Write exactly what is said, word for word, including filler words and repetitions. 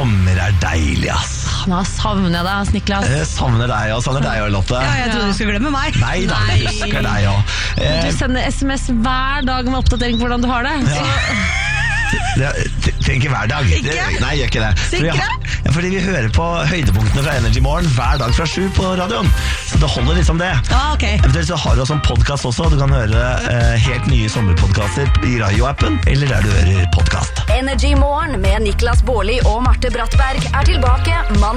Sommer er deilig, ass. Nå savner jeg deg, Niklas. Jeg savner deg, og savner deg, og Lotte. Ja, jeg trodde du skulle glemme meg. Nei, da, jeg husker deg, ja. Du sender sms hver dag med oppdatering på hvordan du har det. Ja. Det trenger ikke hver dag. Ikke? Det, nei, gjør ikke det. Fordi, Sikre? ja, fordi vi hører på høydepunktene fra Energy Morgen hver dag fra sju på radioen. Så det holder liksom det. Ah, ok. Eventuelt så har du også en podcast også. Du kan høre eh, helt nye sommerpodcaster i Radio-appen, eller der du hører podcast. Energy Morgen med Niklas Baarli og Marte Brattberg er tilbake mandag.